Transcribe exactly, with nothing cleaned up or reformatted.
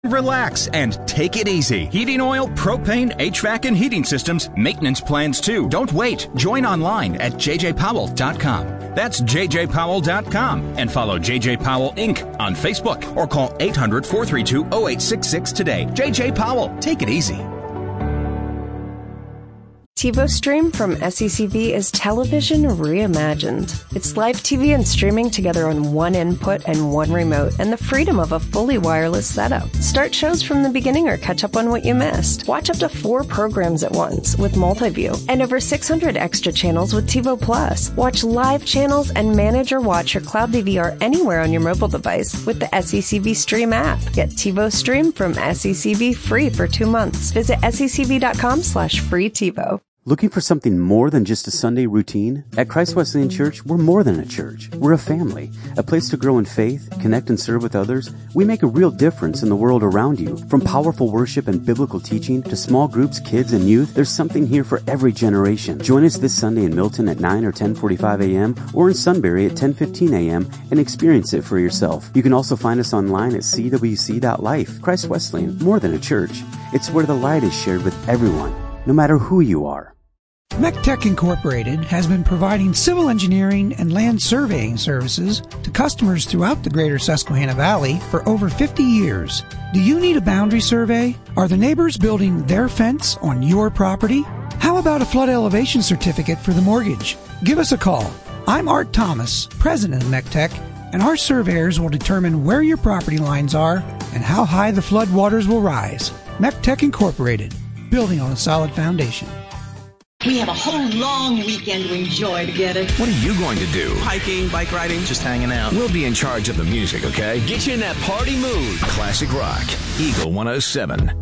Relax and take it easy. Heating oil, propane, H V A C, and heating systems, maintenance plans too. Don't wait. Join online at j j powell dot com. That's j j powell dot com. And follow J J Powell Incorporated on Facebook or call eight hundred, four three two, oh eight six six today. J J Powell, take it easy. TiVo Stream from S E C V is television reimagined. It's live T V and streaming together on one input and one remote, and the freedom of a fully wireless setup. Start shows from the beginning or catch up on what you missed. Watch up to four programs at once with multi-view, and over six hundred extra channels with TiVo Plus. Watch live channels and manage or watch your cloud D V R anywhere on your mobile device with the S E C V Stream app. Get TiVo Stream from S E C V free for two months. Visit S E C V dot com slash free TiVo. Looking for something more than just a Sunday routine? At Christ Wesleyan Church, we're more than a church. We're a family, a place to grow in faith, connect and serve with others. We make a real difference in the world around you. From powerful worship and biblical teaching to small groups, kids, and youth, there's something here for every generation. Join us this Sunday in Milton at nine or ten forty-five a.m. or in Sunbury at ten fifteen a.m. and experience it for yourself. You can also find us online at c w c dot life. Christ Wesleyan, more than a church. It's where the light is shared with everyone, no matter who you are. MECTEC Incorporated has been providing civil engineering and land surveying services to customers throughout the greater Susquehanna Valley for over fifty years. Do you need a boundary survey? Are the neighbors building their fence on your property? How about a flood elevation certificate for the mortgage? Give us a call. I'm Art Thomas, president of MECTEC, and our surveyors will determine where your property lines are and how high the flood waters will rise. MECTEC Incorporated, building on a solid foundation. We have a whole long weekend to enjoy together. What are you going to do? Hiking, bike riding, just hanging out. We'll be in charge of the music, okay? Get you in that party mood. Classic rock. Eagle one oh seven.